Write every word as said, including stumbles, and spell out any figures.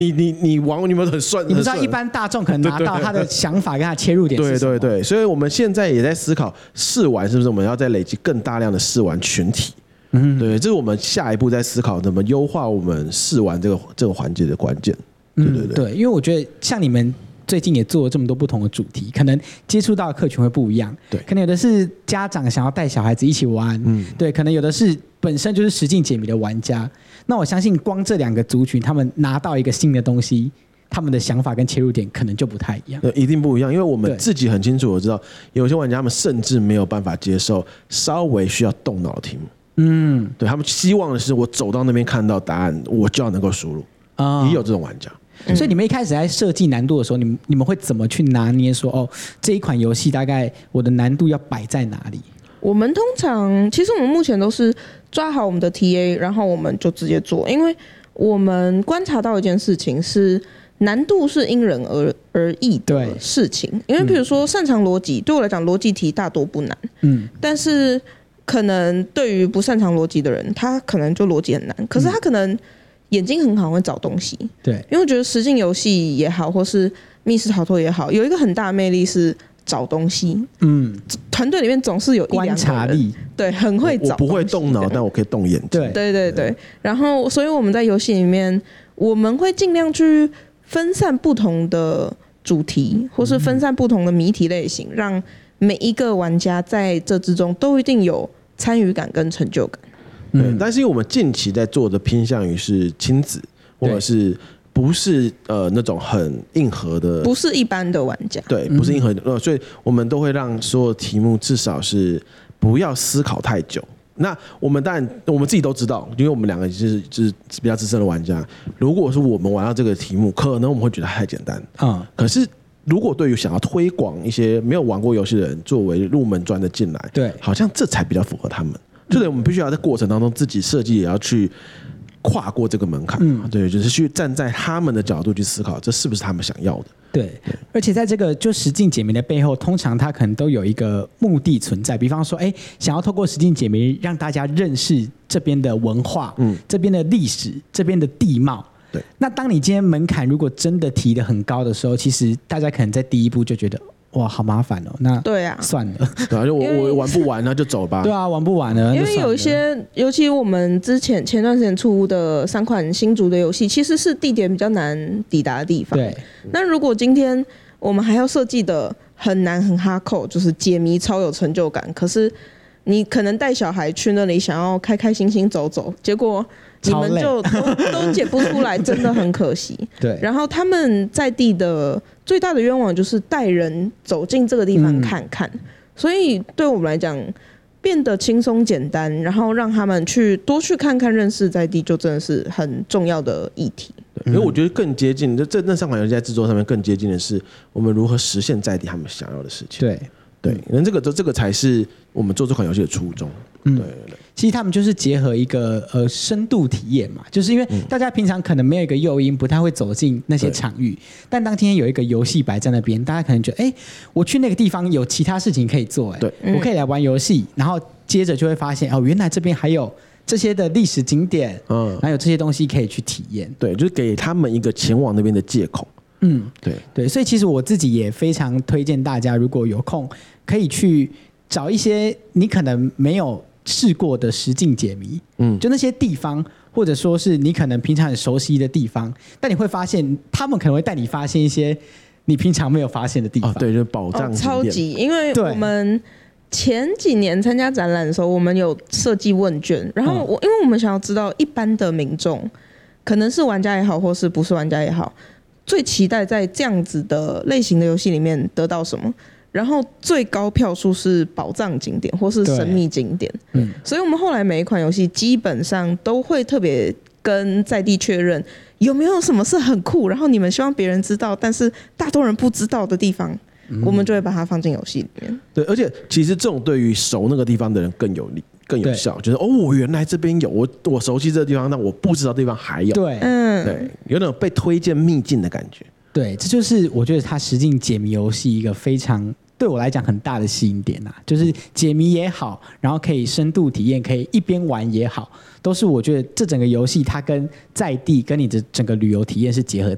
你你你玩你们很顺， 你不知道一般大众可能拿到他的想法跟他切入点是什么。 对对对，所以我们现在也在思考试玩是不是我们要再累积更大量的试玩群体。嗯，对，这是我们下一步在思考怎么优化我们试玩这个这个环节的关键。对对对、 嗯，对，因为我觉得像你们最近也做了这么多不同的主题，可能接触到的客群会不一样。 对， 可能有的是家长想要带小孩子一起玩，嗯，对，可能有的是本身就是实境解谜的玩家。那我相信光这两个族群，他们拿到一个新的东西，他们的想法跟切入点可能就不太一样。 对，一定不一样，因为我们自己很清楚，我知道有些玩家他们甚至没有办法接受稍微需要动脑的题目。嗯，对，他们希望的是我走到那边看到答案，我就要能够输入。啊、哦，也有这种玩家。 嗯、所以你们一开始在设计难度的时候，你们你们会怎么去拿捏说，哦，这一款游戏大概我的难度要摆在哪里？ 我们通常其实我们目前都是抓好我们的 T A， 然后我们就直接做，因为我们观察到一件事情是难度是因人而而异的事情。因为比如说擅长逻辑，对我来讲逻辑题大多不难，嗯，但是可能对于不擅长逻辑的人，他可能就逻辑很难，可是他可能眼睛很好，会找东西。对，因为我觉得实境游戏也好，或是密室逃脱也好，有一个很大的魅力是找东西。嗯，团队里面总是有一两个人观察力，对，很会找东西。我不会动脑，但我可以动眼睛。 对对对对。然后，所以我们在游戏里面，我们会尽量去分散不同的主题，或是分散不同的谜题类型，让每一个玩家在这之中都一定有参与感跟成就感。 对，嗯、但是因为我们近期在做的偏向于是亲子，或者是不是呃那种很硬核的， 不是一般的玩家， 对，不是硬核的，嗯、所以我们都会让所有题目至少是不要思考太久。那我们当然我们自己都知道，因为我们两个就是就是比较资深的玩家，如果说我们玩到这个题目，可能我们会觉得太简单啊、嗯。可是如果对于想要推广一些没有玩过游戏的人作为入门砖的进来，对，好像这才比较符合他们。就得我们必须要在过程当中自己设计，也要去跨过这个门槛。嗯，对，就是去站在他们的角度去思考，这是不是他们想要的。 对，对，而且在这个就实境解谜的背后，通常它可能都有一个目的存在。比方说，哎，想要透过实境解谜让大家认识这边的文化，嗯，这边的历史，这边的地貌。对，那当你今天门槛如果真的提得很高的时候，其实大家可能在第一步就觉得，哇，好麻烦哦。那对啊，算了， 对啊，就我我玩不完，那就走吧。 对啊，玩不完了。 因为有一些，尤其我们之前前段时间出的三款新竹的游戏，其实是地点比较难抵达的地方。对。那如果今天我们还要设计的很难很哈扣，就是解谜超有成就感，可是你可能带小孩去那里想要开开心心走走，结果你们就 都, 都解不出来，真的很可惜。对。然后他们在地的最大的愿望就是带人走进这个地方看看，嗯、所以对我们来讲变得轻松简单，然后让他们去多去看看认识在地，就真的是很重要的议题。 因为我觉得更接近，这这那三款游戏在制作上面更接近的是我们如何实现在地他们想要的事情。对。对，因为这个这个才是我们做这款游戏的初衷。嗯，对对。 其实他们就是结合一个呃深度体验嘛，就是因为大家平常可能没有一个诱因，不太会走进那些场域，但当今天有一个游戏摆在那边，大家可能觉得，哎，我去那个地方有其他事情可以做，哎，对，我可以来玩游戏，然后接着就会发现，哦，原来这边还有这些的历史景点，嗯，还有这些东西可以去体验。 对，就是给他们一个前往那边的借口。 嗯，对对，所以其实我自己也非常推荐大家，如果有空可以去找一些你可能没有试过的实境解谜，嗯，就那些地方，或者说是你可能平常很熟悉的地方，但你会发现他们可能会带你发现一些你平常没有发现的地方。哦、 对，就是宝藏、哦、 超级，因为我们前几年参加展览的时候，我们有设计问卷，然后我、嗯、因为我们想要知道一般的民众，可能是玩家也好，或是不是玩家也好，最期待在这样子的类型的游戏里面得到什么？然后最高票数是宝藏景点或是神秘景点，嗯，所以我们后来每一款游戏基本上都会特别跟在地确认有没有什么是很酷，然后你们希望别人知道，但是大多人不知道的地方，嗯、我们就会把它放进游戏里面。 对，而且其实这种对于熟那个地方的人更有利。更有效，就是哦，我原来这边有我，我熟悉这个地方，但我不知道地方还有。对，嗯，对，有那种被推荐秘境的感觉。 对，这就是我觉得它实境解谜游戏一个非常对我来讲很大的吸引点啊，就是解谜也好，然后可以深度体验，可以一边玩也好，都是我觉得这整个游戏它跟在地跟你的整个旅游体验是结合